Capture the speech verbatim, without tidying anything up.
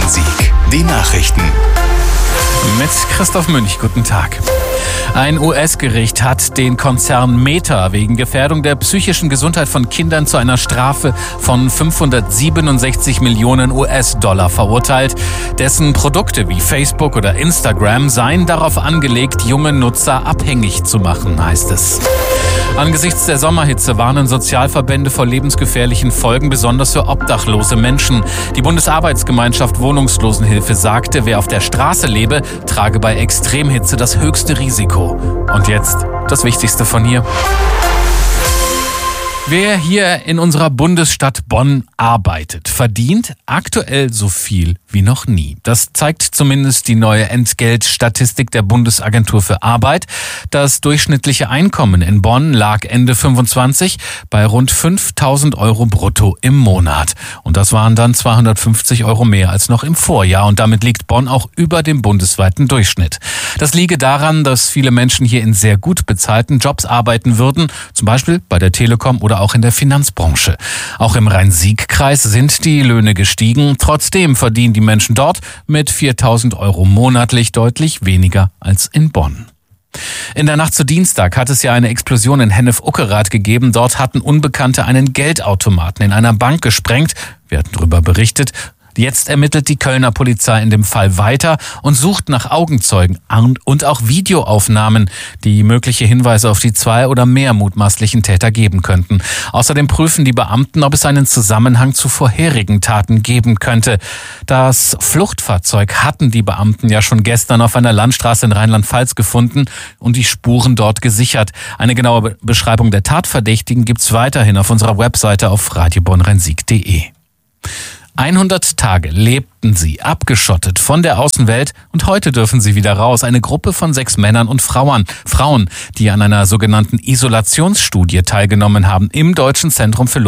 Rhein-Sieg. Die Nachrichten. Mit Christoph Münch, guten Tag. Ein U S-Gericht hat den Konzern Meta wegen Gefährdung der psychischen Gesundheit von Kindern zu einer Strafe von fünfhundertsiebenundsechzig Millionen U S-Dollar verurteilt. Dessen Produkte wie Facebook oder Instagram seien darauf angelegt, junge Nutzer abhängig zu machen, heißt es. Angesichts der Sommerhitze warnen Sozialverbände vor lebensgefährlichen Folgen, besonders für obdachlose Menschen. Die Bundesarbeitsgemeinschaft Wohnungslosenhilfe sagte, wer auf der Straße lebe, trage bei Extremhitze das höchste Risiko. Und jetzt das Wichtigste von hier. Wer hier in unserer Bundesstadt Bonn arbeitet, verdient aktuell so viel wie noch nie. Das zeigt zumindest die neue Entgeltstatistik der Bundesagentur für Arbeit. Das durchschnittliche Einkommen in Bonn lag Ende fünfundzwanzig bei rund fünftausend Euro brutto im Monat. Und das waren dann zweihundertfünfzig Euro mehr als noch im Vorjahr. Und damit liegt Bonn auch über dem bundesweiten Durchschnitt. Das liege daran, dass viele Menschen hier in sehr gut bezahlten Jobs arbeiten würden, zum Beispiel bei der Telekom oder auch in der Finanzbranche. Auch im Rhein-Sieg-Kreis sind die Löhne gestiegen. Trotzdem verdienen die Menschen dort mit viertausend Euro monatlich deutlich weniger als in Bonn. In der Nacht zu Dienstag hat es ja eine Explosion in Hennef-Uckerath gegeben. Dort hatten Unbekannte einen Geldautomaten in einer Bank gesprengt. Wir hatten darüber berichtet. Jetzt ermittelt die Kölner Polizei in dem Fall weiter und sucht nach Augenzeugen und auch Videoaufnahmen, die mögliche Hinweise auf die zwei oder mehr mutmaßlichen Täter geben könnten. Außerdem prüfen die Beamten, ob es einen Zusammenhang zu vorherigen Taten geben könnte. Das Fluchtfahrzeug hatten die Beamten ja schon gestern auf einer Landstraße in Rheinland-Pfalz gefunden und die Spuren dort gesichert. Eine genaue Beschreibung der Tatverdächtigen gibt's weiterhin auf unserer Webseite auf radio bonn rhein-sieg punkt de. hundert Tage lebten sie abgeschottet von der Außenwelt und heute dürfen sie wieder raus. Eine Gruppe von sechs Männern und Frauen, Frauen, die an einer sogenannten Isolationsstudie teilgenommen haben im Deutschen Zentrum für